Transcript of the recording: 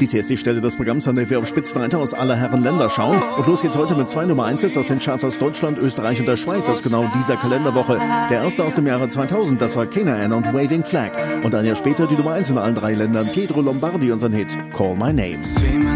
Dies hier ist die Stelle des Programms, an der wir auf Spitzenreiter aus aller Herren Länder schauen. Und los geht's heute mit 2 Nummer 1 aus den Charts aus Deutschland, Österreich und der Schweiz aus genau dieser Kalenderwoche. Der erste aus dem Jahre 2000, das war Canaan und Waving Flag. Und ein Jahr später die Nummer 1 in allen 3 Ländern, Pietro Lombardi und sein Hit Call My Name.